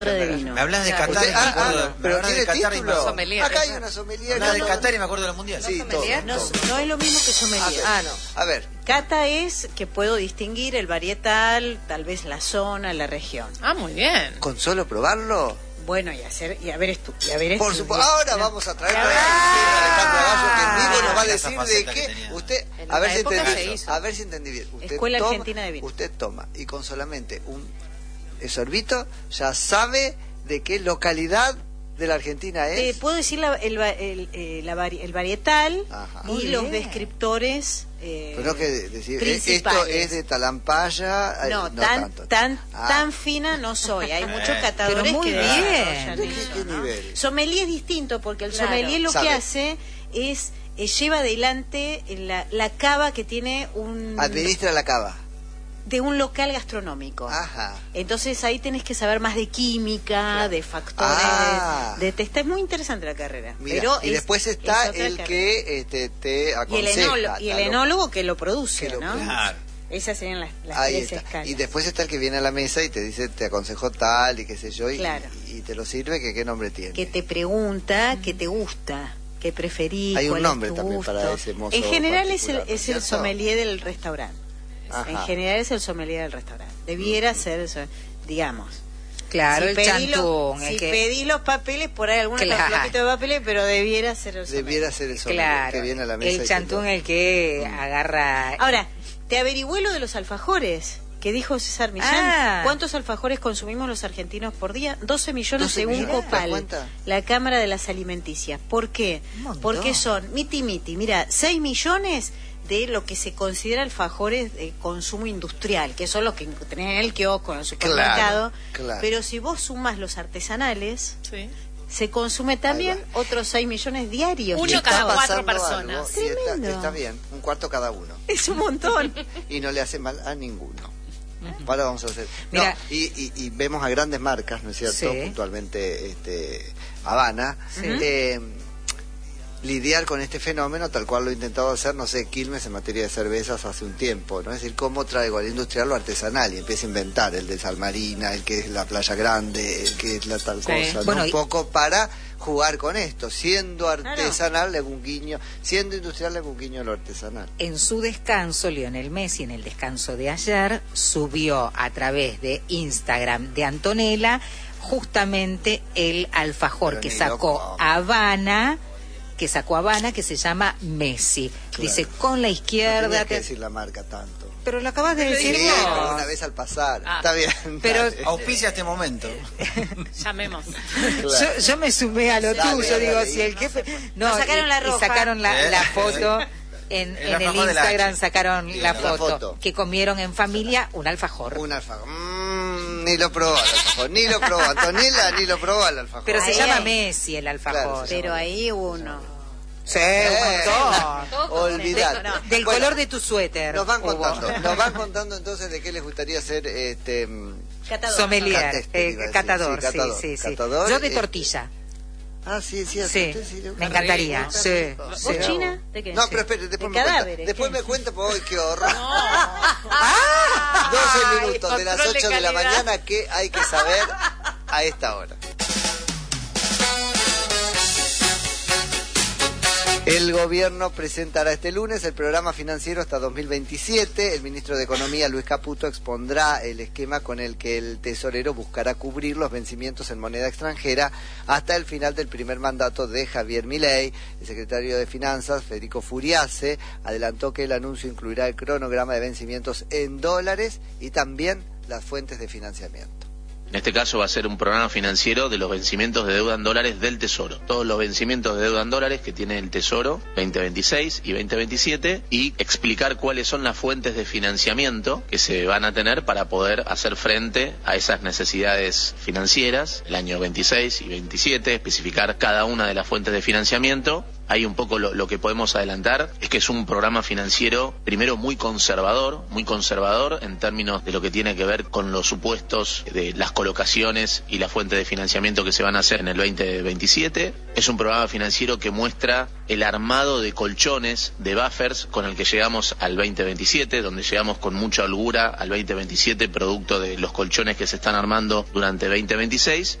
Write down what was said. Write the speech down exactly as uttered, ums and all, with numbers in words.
de vino. Me hablas de Claro. Qatar y me Ah, acuerdo, ah, me pero hablas de tiene Qatar y me título. Sommelier, Acá hay eso. una sommelier. hablas de no, Qatar y me acuerdo de la mundial. Sí, todo, No, todo. no es lo mismo que sommelier. Ah, Ah, no. A ver, Cata es que puedo distinguir el varietal, tal vez la zona, la región. Ah, muy bien. con solo probarlo. Bueno, y hacer y haber estu y haber Por estudiado. supuesto, ahora vamos a traer a Ah. Alejandro Gallo, que en vivo nos va a Esa decir de faceta que qué tenía. usted, En a ver una si época entendí, se hizo. a ver si entendí bien. Usted Escuela toma, Argentina de Vino. Usted toma y con solamente un sorbito ya sabe de qué localidad de la Argentina Te es. puedo decir la- el, va- el, eh, la vari- el varietal Ajá. y Muy los bien. descriptores eh, Pero que decir, eh, esto principales. es de Talampaya, eh, No, no tan tanto. tan Ah. tan fina no soy. Hay muchos Eh. catadores Pero muy que bien. desarrollan ¿De qué, eso, qué ¿no? nivel? Sommelier es distinto porque el Claro. sommelier lo Sabe. que hace es eh, lleva adelante la, la cava que tiene un Administra la cava. de un local gastronómico. Ajá. Entonces ahí tenés que saber más de química, Claro. de factores, Ah. de, de testa. Es muy interesante la carrera. Mira, pero y es- después está es otra el carrera. que este, te y el, aconseja. enólogo, y el tal o- enólogo que lo produce, que lo ¿no? produce. Claro. Esas serían las, las Ahí tres está. escalas. Y después está el que viene a la mesa y te dice, te aconsejó tal y qué sé yo, y, Claro. y te lo sirve, que qué nombre tiene. Que te pregunta qué te gusta, qué preferís, Hay un cuál nombre es tu también gusto. para ese mozo En general es el, particular, ¿no es es el cierto? sommelier del restaurante. Ajá. En general es el sommelier del restaurante. Debiera ser eso, digamos. Claro, si el pedí chantún. los, el si que... pedí los papeles, por ahí algunos Claro. floquitos de papeles, pero debiera ser el sommelier. Debiera ser el sommelier Claro, que viene a la mesa. y el te chantún lo- el que agarra... Ahora, te averigüé lo de los alfajores que dijo César Millán. Ah. ¿Cuántos alfajores consumimos los argentinos por día? doce millones doce según millones, ¿te das Copal, cuenta? la Cámara de las Alimenticias. ¿Por qué? Un montón. Porque son miti miti. Mira, seis millones de lo que se considera alfajores de consumo industrial, que son los que tenés en el kiosco, en el supermercado. claro. Pero si vos sumas los artesanales, Sí. se consume también Ahí otros seis millones diarios. Uno Y está cada cuatro pasando personas. algo, y está, Tremendo. está bien, un cuarto cada uno. Es un montón. Y no le hace mal a ninguno. Ahora vamos a hacer. No, Mira. y, y, y vemos a grandes marcas, ¿no es cierto? Sí. Puntualmente este, Habana. Sí. eh, lidiar con este fenómeno tal cual lo ha intentado hacer, no sé, Quilmes en materia de cervezas hace un tiempo, ¿no? Es decir, cómo traigo al industrial lo artesanal y empieza a inventar el de Salmarina, el que es la Playa Grande, el que es la tal Sí. cosa, ¿no? Bueno, un y- poco para jugar con esto, siendo artesanal le hago un guiño, siendo industrial le hago un guiño a lo artesanal. En su descanso, Lionel Messi, en el descanso de ayer, subió a través de Instagram de Antonella justamente el alfajor Pero que ni sacó loco. Habana, que sacó Habana, que se llama Messi. Claro. Dice, con la No izquierda... tenía que te- decir la marca tanto. Pero lo acabas de decir Sí, vos. pero una vez al pasar. Ah, Está bien. pero- dale. Auspicia este momento. Llamemos. Claro. Yo, yo me sumé a lo Dale, tuyo, dale, digo, dale. si el jefe... Nos sacaron y- la y roja. sacaron la, ¿Eh? la foto... En, El en el alfajor de la Instagram H. sacaron Bien, la la foto, foto. que comieron en familia un alfajor. Un alfajor. Mm, ni lo probó el alfajor. Ni lo probó. Antonella ni lo probó el alfajor. Pero se Ahí llama hay. Messi el alfajor. Claro, se Pero ahí uno. Sí, Eh, un montón. Olvidar. No, Del Bueno, color de tu suéter. Nos van Hugo. contando. Nos van contando entonces de qué les gustaría ser este mm, Catador. Sommelier, Cat- este, eh, iba a decir, catador, sí, sí, catador, sí, sí. catador, Yo de eh, tortilla. Ah, sí, sí, a Sí, usted sí le gusta. me encantaría. Está Sí, rico. sí. ¿Vos, China? ¿De qué? No, pero espere, después De me cuenta. cadáveres, Después ¿qué? me cuenta, porque hoy qué horror. ¡Ah! doce minutos de las Control de ocho de la calidad. mañana que hay que saber a esta hora. El gobierno presentará este lunes el programa financiero hasta dos mil veintisiete. El ministro de Economía, Luis Caputo, expondrá el esquema con el que el tesorero buscará cubrir los vencimientos en moneda extranjera hasta el final del primer mandato de Javier Milei. El secretario de Finanzas, Federico Furiase, adelantó que el anuncio incluirá el cronograma de vencimientos en dólares y también las fuentes de financiamiento. En este caso va a ser un programa financiero de los vencimientos de deuda en dólares del Tesoro. Todos los vencimientos de deuda en dólares que tiene el Tesoro veinte veintiséis y veinte veintisiete y explicar cuáles son las fuentes de financiamiento que se van a tener para poder hacer frente a esas necesidades financieras el año veintiséis y veintisiete, especificar cada una de las fuentes de financiamiento Ahí un poco lo, lo que podemos adelantar es que es un programa financiero, primero muy conservador, muy conservador en términos de lo que tiene que ver con los supuestos de las colocaciones y la fuente de financiamiento que se van a hacer en el veinte veintisiete. Es un programa financiero que muestra el armado de colchones, de buffers, con el que llegamos al veinte veintisiete, donde llegamos con mucha holgura al veinte veintisiete, producto de los colchones que se están armando durante veinte veintiséis,